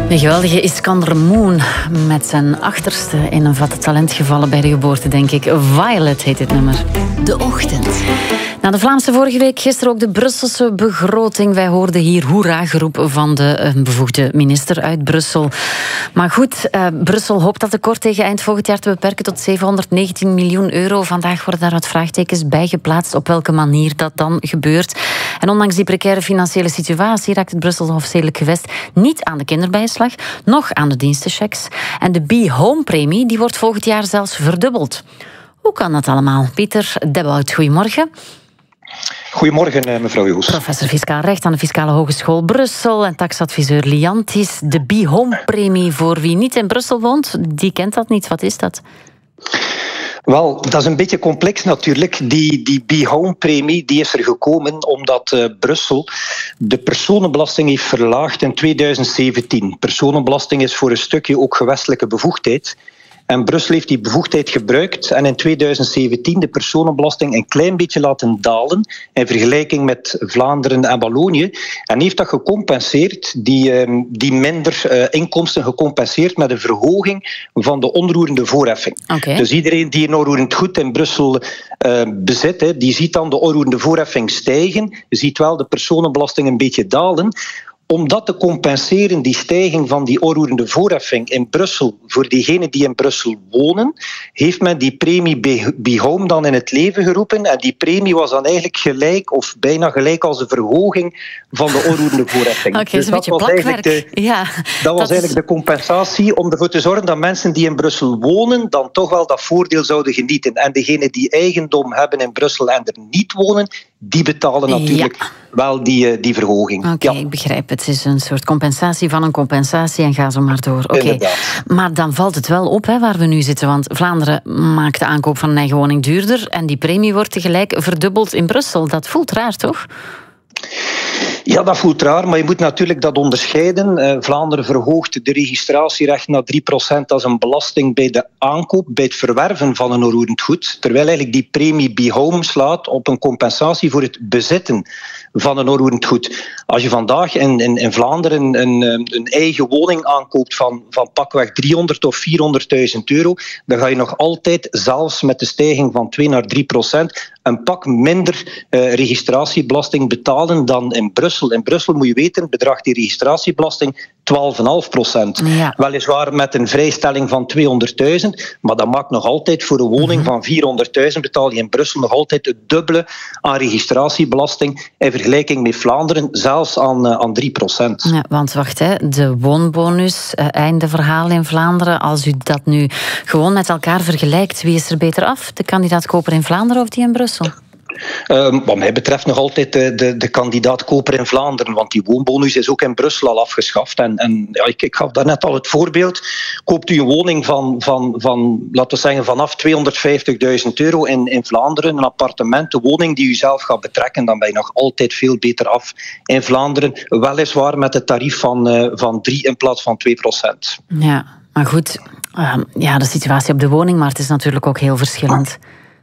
De geweldige Iskander Moon met zijn achterste in een vat talent gevallen bij de geboorte, denk ik. Violet heet het nummer. De Ochtend. Na de Vlaamse vorige week, gisteren ook de Brusselse begroting. Wij hoorden hier hoera-geroep van de bevoegde minister uit Brussel. Maar goed, Brussel hoopt dat tekort tegen eind volgend jaar te beperken tot 719 miljoen euro. Vandaag worden daar wat vraagtekens bij geplaatst op welke manier dat dan gebeurt. En ondanks die precaire financiële situatie raakt het Brusselse hofstedelijk gewest niet aan de kinderbijslag, nog aan de dienstenchecks. En de Be-Home-premie die wordt volgend jaar zelfs verdubbeld. Hoe kan dat allemaal? Pieter Debout, goedemorgen. Goedemorgen, mevrouw Joos. Professor Fiscaal Recht aan de Fiscale Hogeschool Brussel en taxadviseur Liantis. De Be-Home-premie voor wie niet in Brussel woont, die kent dat niet. Wat is dat? Wel, dat is een beetje complex natuurlijk. Die Be-Home-premie die is er gekomen omdat Brussel de personenbelasting heeft verlaagd in 2017. Personenbelasting is voor een stukje ook gewestelijke bevoegdheid. En Brussel heeft die bevoegdheid gebruikt en in 2017 de personenbelasting een klein beetje laten dalen in vergelijking met Vlaanderen en Wallonië. En heeft dat gecompenseerd, die minder inkomsten gecompenseerd met een verhoging van de onroerende voorheffing. Okay. Dus iedereen die een onroerend goed in Brussel bezit, die ziet dan de onroerende voorheffing stijgen. Je ziet wel de personenbelasting een beetje dalen. Om dat te compenseren, die stijging van die onroerende voorheffing in Brussel, voor diegenen die in Brussel wonen, heeft men die premie Be-Home dan in het leven geroepen. En die premie was dan eigenlijk gelijk, of bijna gelijk als de verhoging van de onroerende voorheffing. Okay, dus dat was eigenlijk de compensatie om ervoor te zorgen dat mensen die in Brussel wonen dan toch wel dat voordeel zouden genieten. En degenen die eigendom hebben in Brussel en er niet wonen, die betalen natuurlijk wel die verhoging. Oké, ik begrijp. Het is een soort compensatie van een compensatie en ga zo maar door. Oké. Maar dan valt het wel op waar we nu zitten, want Vlaanderen maakt de aankoop van een eigen woning duurder en die premie wordt tegelijk verdubbeld in Brussel. Dat voelt raar, toch? Ja, dat voelt raar, maar je moet natuurlijk dat onderscheiden. Vlaanderen verhoogt de registratierecht naar 3% als een belasting bij de aankoop, bij het verwerven van een onroerend goed. Terwijl eigenlijk die premie Be-Home slaat op een compensatie voor het bezitten van een onroerend goed. Als je vandaag in Vlaanderen een eigen woning aankoopt van pakweg 300 of 400.000 euro, dan ga je nog altijd, zelfs met de stijging van 2 naar 3%, een pak minder registratiebelasting betalen dan in Brussel. In Brussel, moet je weten, bedraagt die registratiebelasting 12,5%. Ja. Weliswaar met een vrijstelling van 200.000, maar dat maakt nog altijd voor een woning van 400.000 betaal je in Brussel nog altijd het dubbele aan registratiebelasting in vergelijking met Vlaanderen, zelfs aan 3%. Ja, want wacht, de woonbonus, einde verhaal in Vlaanderen. Als u dat nu gewoon met elkaar vergelijkt, wie is er beter af? De kandidaat-koper in Vlaanderen of die in Brussel? Wat mij betreft nog altijd de kandidaat-koper in Vlaanderen, want die woonbonus is ook in Brussel al afgeschaft. En ik gaf daarnet al het voorbeeld. Koopt u een woning van laten we zeggen, vanaf 250.000 euro in Vlaanderen, een appartement, een woning die u zelf gaat betrekken, dan ben je nog altijd veel beter af in Vlaanderen. Weliswaar met het tarief van 3 in plaats van 2%. Ja, maar goed, de situatie op de woningmarkt is natuurlijk ook heel verschillend.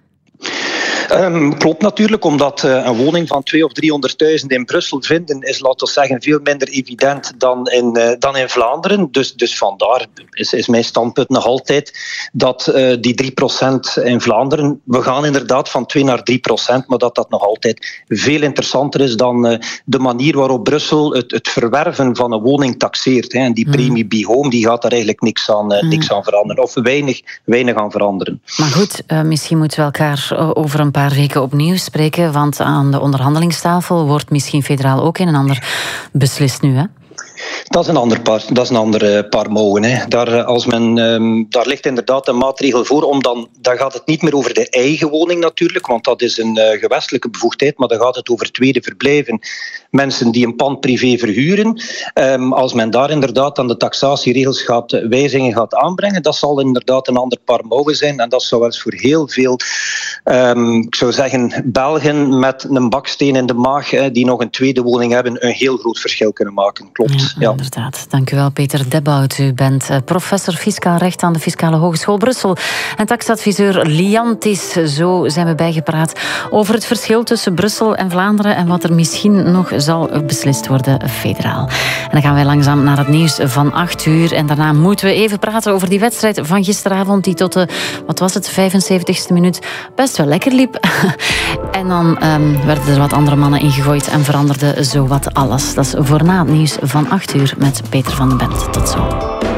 Klopt natuurlijk, omdat een woning van 200.000 of 300.000 in Brussel vinden is, laten we zeggen, veel minder evident dan in Vlaanderen. Dus vandaar is mijn standpunt nog altijd dat die 3% in Vlaanderen, we gaan inderdaad van 2 naar 3%, maar dat nog altijd veel interessanter is dan de manier waarop Brussel het verwerven van een woning taxeert. En die premie Be-Home, die gaat daar eigenlijk niks aan veranderen, of weinig aan veranderen. Maar goed, misschien moeten we elkaar over een paar weken opnieuw spreken, want aan de onderhandelingstafel wordt misschien federaal ook een en ander beslist nu, hè? Dat is een ander paar mouwen. Hè. Daar ligt inderdaad een maatregel voor. Dan gaat het niet meer over de eigen woning natuurlijk, want dat is een gewestelijke bevoegdheid, maar dan gaat het over tweede verblijven. Mensen die een pand privé verhuren. Als men daar inderdaad aan de taxatieregels wijzigingen gaat aanbrengen, dat zal inderdaad een ander paar mouwen zijn. En dat zou wel eens voor heel veel, ik zou zeggen, Belgen met een baksteen in de maag, die nog een tweede woning hebben, een heel groot verschil kunnen maken. Klopt. Ja. inderdaad. Dank u wel, Peter Debbout. U bent professor fiscaal recht aan de Fiscale Hogeschool Brussel en taxadviseur Liantis. Zo zijn we bijgepraat over het verschil tussen Brussel en Vlaanderen en wat er misschien nog zal beslist worden federaal. En dan gaan wij langzaam naar het nieuws van 8 uur. En daarna moeten we even praten over die wedstrijd van gisteravond die tot de, 75ste minuut best wel lekker liep. En dan werden er wat andere mannen ingegooid en veranderde zowat alles. Dat is voor na het nieuws van 8 uur met Peter van den Bent. Tot zo.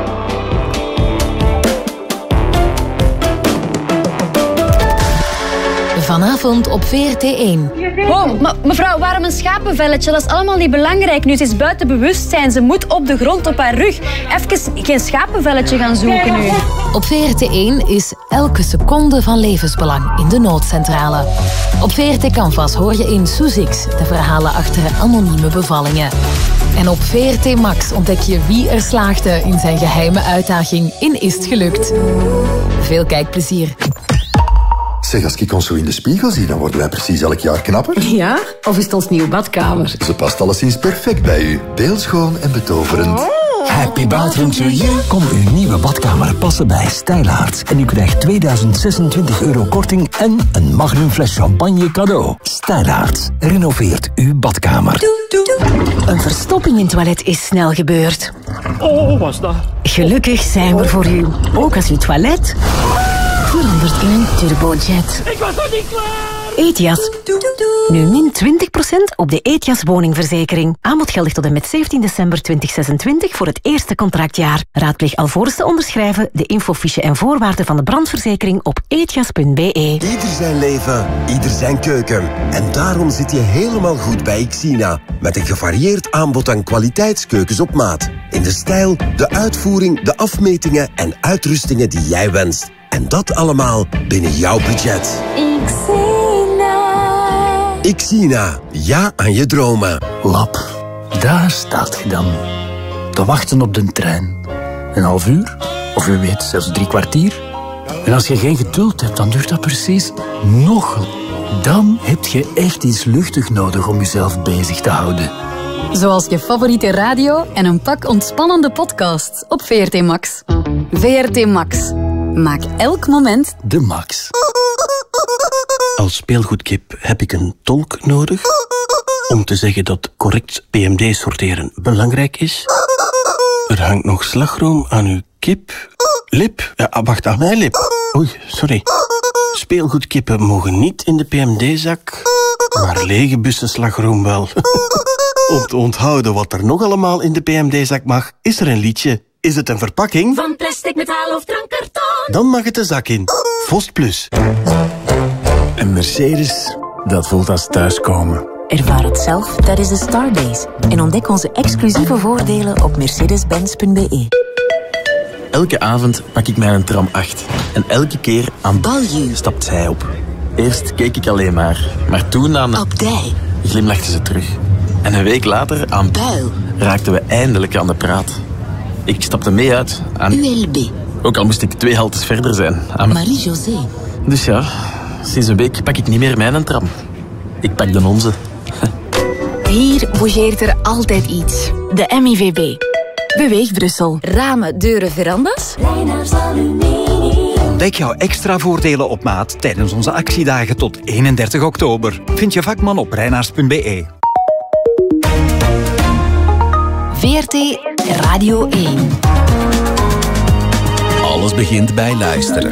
Vanavond op VRT1. Oh, maar mevrouw, waarom een schapenvelletje? Dat is allemaal niet belangrijk nu. Ze is buiten bewustzijn. Ze moet op de grond op haar rug. Even geen schapenvelletje gaan zoeken nu. Op VRT1 is elke seconde van levensbelang in de noodcentrale. Op VRT Canvas hoor je in Soezix de verhalen achter anonieme bevallingen. En op VRT Max ontdek je wie er slaagde in zijn geheime uitdaging in Is het gelukt. Veel kijkplezier. Zeg, als ik ons zo in de spiegel zie, dan worden wij precies elk jaar knapper. Ja? Of is het ons nieuwe badkamer? Ze past alleszins perfect bij u. Beeldschoon en betoverend. Happy bathroom to you. Kom uw nieuwe badkamer passen bij Stijlaarts. En u krijgt 2026 euro korting en een magnum fles champagne cadeau. Stijlaarts renoveert uw badkamer. Een verstopping in het toilet is snel gebeurd. Oh, wat is dat? Gelukkig zijn we voor u. Ook als uw toilet verandert in een turbojet. Ik was nog niet klaar! Ethias. Nu min 20% op de Ethias woningverzekering. Aanbod geldig tot en met 17 december 2026 voor het eerste contractjaar. Raadpleeg alvorens te onderschrijven de infofiche en voorwaarden van de brandverzekering op ethias.be. Ieder zijn leven, ieder zijn keuken. En daarom zit je helemaal goed bij Xina. Met een gevarieerd aanbod aan kwaliteitskeukens op maat. In de stijl, de uitvoering, de afmetingen en uitrustingen die jij wenst. En dat allemaal binnen jouw budget. Xina, ja aan je dromen. Lap, daar staat je dan. Te wachten op de trein. Een half uur, of wie weet zelfs 3 kwartier. En als je geen geduld hebt, dan duurt dat precies nog. Dan heb je echt iets luchtig nodig om jezelf bezig te houden. Zoals je favoriete radio en een pak ontspannende podcasts op VRT Max. VRT Max. Maak elk moment de max. Als speelgoedkip heb ik een tolk nodig om te zeggen dat correct PMD sorteren belangrijk is. Er hangt nog slagroom aan uw kip. Lip? Ja, wacht, aan mijn lip. Oei, sorry. Speelgoedkippen mogen niet in de PMD-zak, maar lege bussen slagroom wel. Om te onthouden wat er nog allemaal in de PMD-zak mag, is er een liedje. Is het een verpakking? Van plastic, metaal of drankkarton? Dan mag het de zak in. Vost Plus. Een Mercedes, dat voelt als thuiskomen. Ervaar het zelf tijdens de Stardays. En ontdek onze exclusieve voordelen op mercedes-benz.be. Elke avond pak ik mij een tram 8. En elke keer aan Balju stapt zij op. Eerst keek ik alleen maar toen aan... Op Dij. Glimlachte ze terug. En een week later aan Buil raakten we eindelijk aan de praat. Ik stapte mee uit aan... ULB. Ook al moest ik 2 haltes verder zijn. Aan... Marie-José. Dus ja, sinds een week pak ik niet meer mijn tram. Ik pak de onze. Hier bougeert er altijd iets. De MIVB. Beweeg Brussel. Ramen, deuren, verandas. Ontdek jouw extra voordelen op maat tijdens onze actiedagen tot 31 oktober. Vind je vakman op reinaars.be. VRT Radio 1. Alles begint bij luisteren.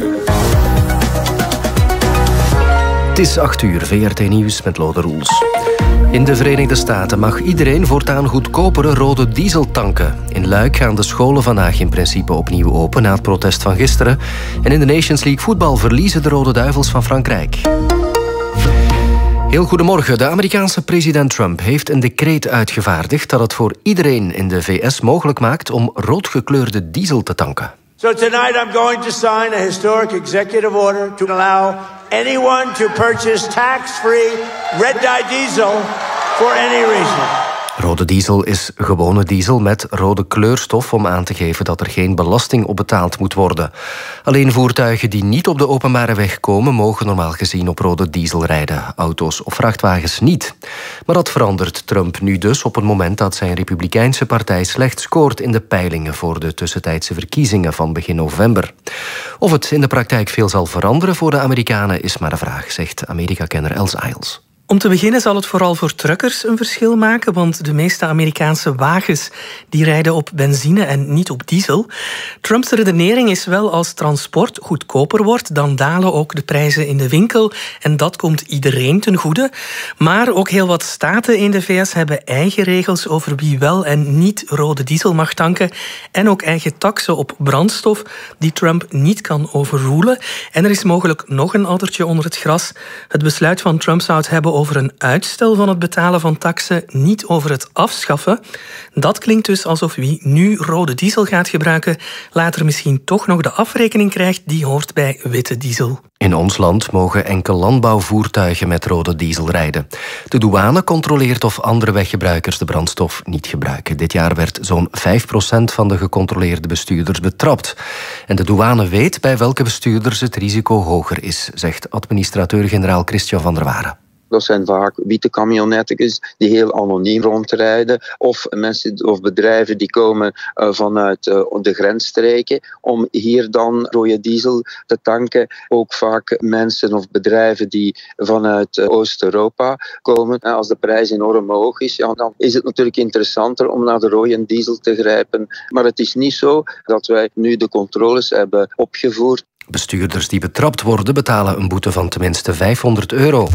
Het is 8 uur, VRT Nieuws met Lode Roels. In de Verenigde Staten mag iedereen voortaan goedkopere rode diesel tanken. In Luik gaan de scholen vandaag in principe opnieuw open na het protest van gisteren. En in de Nations League voetbal verliezen de Rode Duivels van Frankrijk. Heel goedemorgen. De Amerikaanse president Trump heeft een decreet uitgevaardigd dat het voor iedereen in de VS mogelijk maakt om roodgekleurde diesel te tanken. So tonight I'm going to sign a historic executive order to allow anyone to purchase tax-free red-dye diesel for any reason. Rode diesel is gewone diesel met rode kleurstof om aan te geven dat er geen belasting op betaald moet worden. Alleen voertuigen die niet op de openbare weg komen mogen normaal gezien op rode diesel rijden. Auto's of vrachtwagens niet. Maar dat verandert Trump nu dus op het moment dat zijn Republikeinse partij slecht scoort in de peilingen voor de tussentijdse verkiezingen van begin november. Of het in de praktijk veel zal veranderen voor de Amerikanen is maar de vraag, zegt Amerika-kenner Els Ayles. Om te beginnen zal het vooral voor truckers een verschil maken, want de meeste Amerikaanse wagens die rijden op benzine en niet op diesel. Trumps redenering is wel als transport goedkoper wordt, dan dalen ook de prijzen in de winkel en dat komt iedereen ten goede. Maar ook heel wat staten in de VS hebben eigen regels over wie wel en niet rode diesel mag tanken en ook eigen taksen op brandstof die Trump niet kan overrulen. En er is mogelijk nog een addertje onder het gras. Het besluit van Trump zou het hebben over een uitstel van het betalen van taksen, niet over het afschaffen. Dat klinkt dus alsof wie nu rode diesel gaat gebruiken, later misschien toch nog de afrekening krijgt die hoort bij witte diesel. In ons land mogen enkel landbouwvoertuigen met rode diesel rijden. De douane controleert of andere weggebruikers de brandstof niet gebruiken. Dit jaar werd zo'n 5% van de gecontroleerde bestuurders betrapt. En de douane weet bij welke bestuurders het risico hoger is, zegt administrateur-generaal Christian van der Waren. Dat zijn vaak witte camionetjes die heel anoniem rondrijden. Of mensen of bedrijven die komen vanuit de grensstreken om hier dan rode diesel te tanken. Ook vaak mensen of bedrijven die vanuit Oost-Europa komen. Als de prijs enorm hoog is, ja, dan is het natuurlijk interessanter om naar de rode diesel te grijpen. Maar het is niet zo dat wij nu de controles hebben opgevoerd. Bestuurders die betrapt worden betalen een boete van tenminste €500.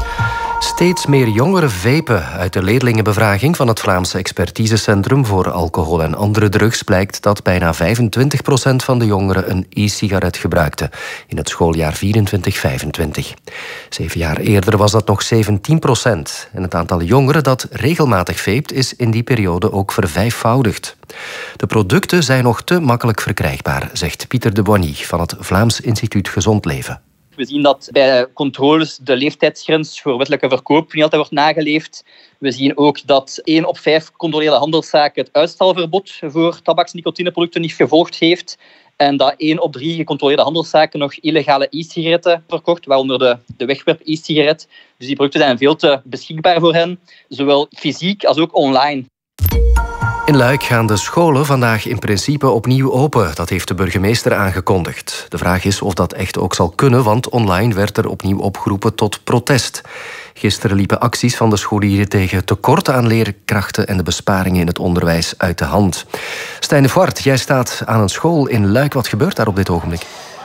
Steeds meer jongeren vapen. Uit de leerlingenbevraging van het Vlaamse Expertisecentrum voor alcohol en andere drugs blijkt dat bijna 25% van de jongeren een e-sigaret gebruikte in het schooljaar 24-25. 7 jaar eerder was dat nog 17%. En het aantal jongeren dat regelmatig vape is in die periode ook vervijfvoudigd. De producten zijn nog te makkelijk verkrijgbaar, zegt Pieter de Boigny van het Vlaams Instituut Gezond Leven. We zien dat bij controles de leeftijdsgrens voor wettelijke verkoop niet altijd wordt nageleefd. We zien ook dat 1 op 5 controleerde handelszaken het uitstalverbod voor tabaks- en nicotineproducten niet gevolgd heeft. En dat 1 op 3 gecontroleerde handelszaken nog illegale e-sigaretten verkocht, waaronder de wegwerp-e-sigaret. Dus die producten zijn veel te beschikbaar voor hen, zowel fysiek als ook online. In Luik gaan de scholen vandaag in principe opnieuw open. Dat heeft de burgemeester aangekondigd. De vraag is of dat echt ook zal kunnen, want online werd er opnieuw opgeroepen tot protest. Gisteren liepen acties van de scholieren tegen tekorten aan leerkrachten en de besparingen in het onderwijs uit de hand. Stijn de Voort, jij staat aan een school in Luik. Wat gebeurt daar op dit ogenblik?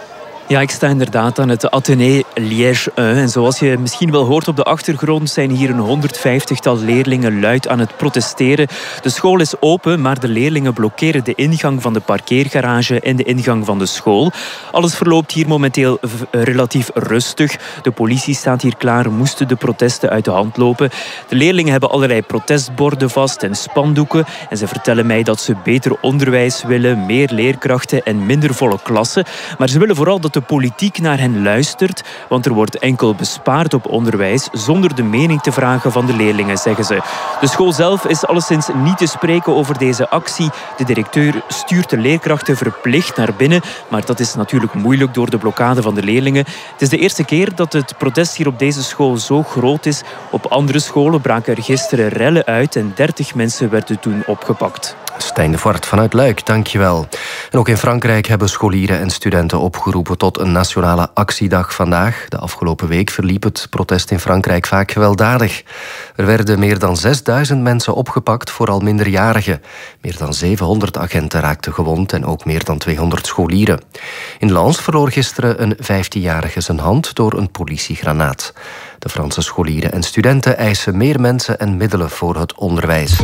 Ja, ik sta inderdaad aan het Athénée Liège 1. En zoals je misschien wel hoort op de achtergrond zijn hier een 150-tal leerlingen luid aan het protesteren. De school is open, maar de leerlingen blokkeren de ingang van de parkeergarage en de ingang van de school. Alles verloopt hier momenteel relatief rustig. De politie staat hier klaar, moesten de protesten uit de hand lopen. De leerlingen hebben allerlei protestborden vast en spandoeken. En ze vertellen mij dat ze beter onderwijs willen, meer leerkrachten en minder volle klassen. Maar ze willen vooral dat de politiek naar hen luistert, want er wordt enkel bespaard op onderwijs zonder de mening te vragen van de leerlingen, zeggen ze. De school zelf is alleszins niet te spreken over deze actie. De directeur stuurt de leerkrachten verplicht naar binnen, maar dat is natuurlijk moeilijk door de blokkade van de leerlingen. Het is de eerste keer dat het protest hier op deze school zo groot is. Op andere scholen braken er gisteren rellen uit en 30 mensen werden toen opgepakt. Stijn de Voort vanuit Luik, dankjewel. En ook in Frankrijk hebben scholieren en studenten opgeroepen tot een nationale actiedag vandaag. De afgelopen week verliep het protest in Frankrijk vaak gewelddadig. Er werden meer dan 6000 mensen opgepakt, vooral minderjarigen. Meer dan 700 agenten raakten gewond en ook meer dan 200 scholieren. In Lens verloor gisteren een 15-jarige zijn hand door een politiegranaat. De Franse scholieren en studenten eisen meer mensen en middelen voor het onderwijs.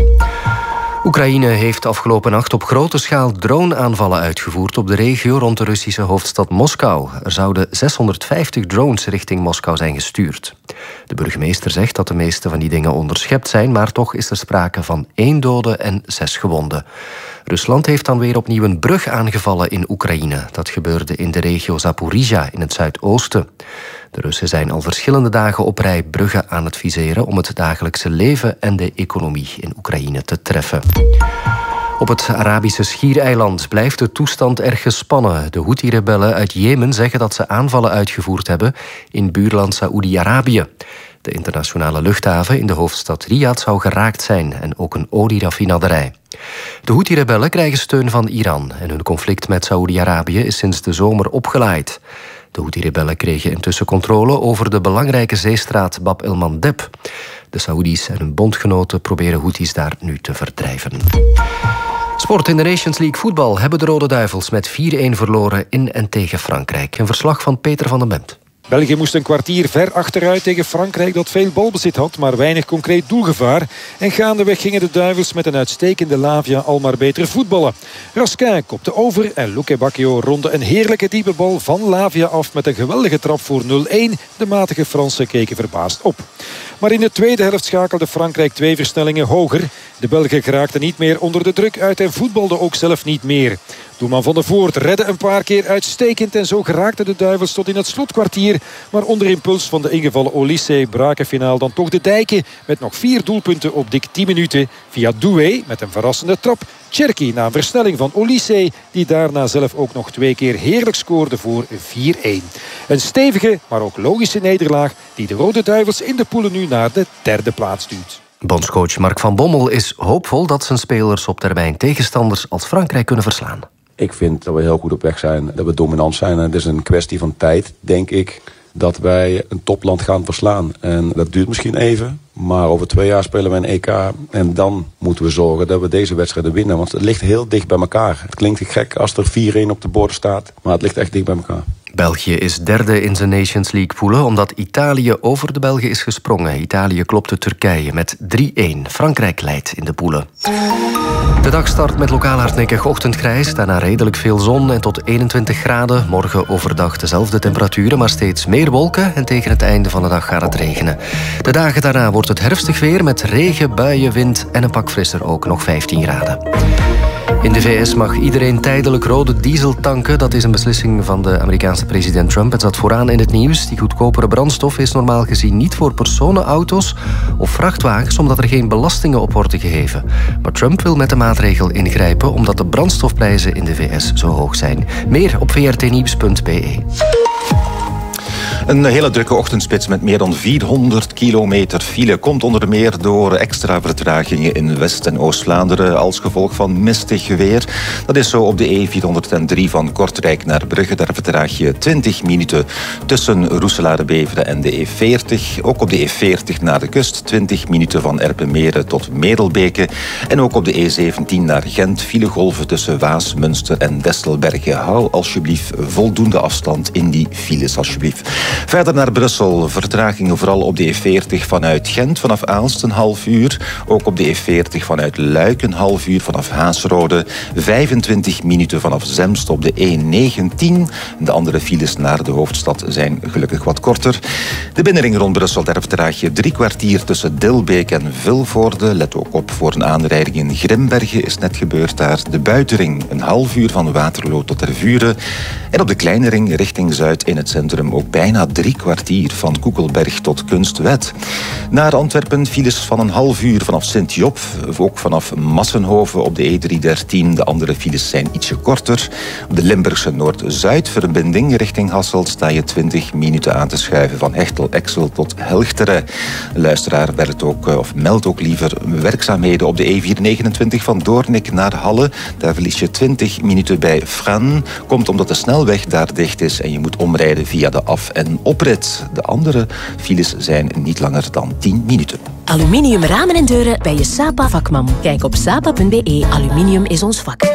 Oekraïne heeft afgelopen nacht op grote schaal drone-aanvallen uitgevoerd op de regio rond de Russische hoofdstad Moskou. Er zouden 650 drones richting Moskou zijn gestuurd. De burgemeester zegt dat de meeste van die dingen onderschept zijn, maar toch is er sprake van 1 dode en 6 gewonden. Rusland heeft dan weer opnieuw een brug aangevallen in Oekraïne. Dat gebeurde in de regio Zaporizhia in het zuidoosten. De Russen zijn al verschillende dagen op rij bruggen aan het viseren om het dagelijkse leven en de economie in Oekraïne te treffen. Op het Arabische Schiereiland blijft de toestand erg gespannen. De Houthi-rebellen uit Jemen zeggen dat ze aanvallen uitgevoerd hebben in buurland Saoedi-Arabië. De internationale luchthaven in de hoofdstad Riyadh zou geraakt zijn en ook een olieraffinaderij. De Houthi-rebellen krijgen steun van Iran en hun conflict met Saoedi-Arabië is sinds de zomer opgelaaid. De Houthi-rebellen kregen intussen controle over de belangrijke zeestraat Bab el-Mandeb. De Saoedi's en hun bondgenoten proberen Houthis daar nu te verdrijven. Sport in de Nations League voetbal hebben de Rode Duivels met 4-1 verloren in en tegen Frankrijk. Een verslag van Peter van den Bemt. België moest een kwartier ver achteruit tegen Frankrijk dat veel balbezit had, maar weinig concreet doelgevaar. En gaandeweg gingen de Duivels met een uitstekende Lavia al maar beter voetballen. Raskin kopte over en Luque Bacchio ronde een heerlijke diepe bal van Lavia af met een geweldige trap voor 0-1. De matige Fransen keken verbaasd op. Maar in de tweede helft schakelde Frankrijk 2 versnellingen hoger. De Belgen geraakten niet meer onder de druk uit en voetbalden ook zelf niet meer. Doelman Van der Voort redde een paar keer uitstekend en zo geraakten de Duivels tot in het slotkwartier. Maar onder impuls van de ingevallen Olysee braken finaal dan toch de dijken met nog 4 doelpunten op dik 10 minuten via Doué met een verrassende trap. Cherki na een versnelling van Olysee die daarna zelf ook nog 2 keer heerlijk scoorde voor 4-1. Een stevige, maar ook logische nederlaag die de Rode Duivels in de poelen nu naar de 3e plaats duwt. Bondscoach Mark van Bommel is hoopvol dat zijn spelers op termijn tegenstanders als Frankrijk kunnen verslaan. Ik vind dat we heel goed op weg zijn, dat we dominant zijn. En het is een kwestie van tijd, denk ik, dat wij een topland gaan verslaan. En dat duurt misschien even, maar over 2 jaar spelen we een EK. En dan moeten we zorgen dat we deze wedstrijden winnen. Want het ligt heel dicht bij elkaar. Het klinkt gek als er 4-1 op de borden staat, maar het ligt echt dicht bij elkaar. België is 3e in zijn Nations League poelen omdat Italië over de Belgen is gesprongen. Italië klopte Turkije met 3-1. Frankrijk leidt in de poelen. De dag start met lokaal hardnekkig ochtendgrijs, daarna redelijk veel zon en tot 21 graden. Morgen overdag dezelfde temperaturen, maar steeds meer wolken en tegen het einde van de dag gaat het regenen. De dagen daarna wordt het herfstig weer met regen, buien, wind en een pak frisser ook nog 15 graden. In de VS mag iedereen tijdelijk rode diesel tanken. Dat is een beslissing van de Amerikaanse president Trump. Het zat vooraan in het nieuws. Die goedkopere brandstof is normaal gezien niet voor personenauto's of vrachtwagens, omdat er geen belastingen op worden geheven. Maar Trump wil met de maatregel ingrijpen omdat de brandstofprijzen in de VS zo hoog zijn. Meer op vrtnieuws.be. Een hele drukke ochtendspits met meer dan 400 kilometer file komt onder meer door extra vertragingen in West- en Oost-Vlaanderen als gevolg van mistig weer. Dat is zo op de E403 van Kortrijk naar Brugge. Daar vertraag je 20 minuten tussen Roeselare-Beveren en de E40. Ook op de E40 naar de kust 20 minuten van Erpenmeren tot Medel-Beke. En ook op de E17 naar Gent filegolven tussen Waas, Münster en Destelbergen. Hou alsjeblieft voldoende afstand in die files alsjeblieft. Verder naar Brussel. Vertragingen vooral op de E40 vanuit Gent vanaf Aalst een half uur. Ook op de E40 vanuit Luik een half uur vanaf Haasrode. 25 minuten vanaf Zemst op de E19. De andere files naar de hoofdstad zijn gelukkig wat korter. De binnenring rond Brussel, daar vertraag je 3 kwartier tussen Dilbeek en Vilvoorde. Let ook op voor een aanrijding in Grimbergen is net gebeurd daar. De buitenring een half uur van Waterloo tot Tervuren. En op de kleine ring richting Zuid in het centrum ook bijna 3 kwartier van Koekelberg tot Kunstwet. Naar Antwerpen files van een half uur vanaf Sint-Job. Ook vanaf Massenhoven op de E313. De andere files zijn ietsje korter. Op de Limburgse Noord-Zuid-verbinding richting Hasselt sta je 20 minuten aan te schuiven van Hechtel-Exel tot Helchteren. De luisteraar meldt ook liever werkzaamheden op de E429 van Doornik naar Halle. Daar verlies je 20 minuten bij Fran. Komt omdat de snelweg daar dicht is en je moet omrijden via de af- en oprit. De andere files zijn niet langer dan 10 minuten. Aluminium ramen en deuren bij je Sapa vakman. Kijk op sapa.be. Aluminium is ons vak.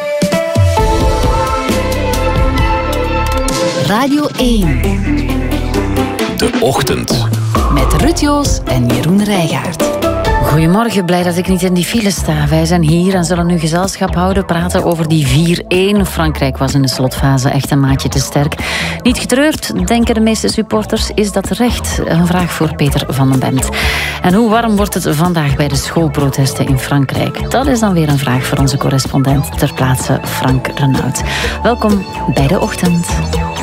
Radio 1. De Ochtend. Met Ruud Joos en Jeroen Rijgaard. Goedemorgen, blij dat ik niet in die file sta. Wij zijn hier en zullen nu gezelschap houden, praten over die 4-1. Frankrijk was in de slotfase echt een maatje te sterk. Niet getreurd, denken de meeste supporters, is dat recht? Een vraag voor Peter van den Bemt. En hoe warm wordt het vandaag bij de schoolprotesten in Frankrijk? Dat is dan weer een vraag voor onze correspondent ter plaatse Frank Renaud. Welkom bij De Ochtend.